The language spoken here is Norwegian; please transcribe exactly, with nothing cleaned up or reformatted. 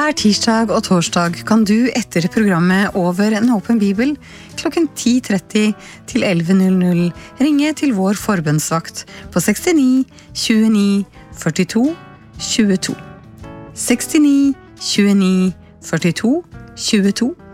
Hver tirsdag og torsdag kan du etter programmet Over en åpen bibel klokken ti tretti til elleve null null ringe til vår forbønnsvakt på sekstini tjueni førtito tjueto. sekstini tjueni førtito tjueto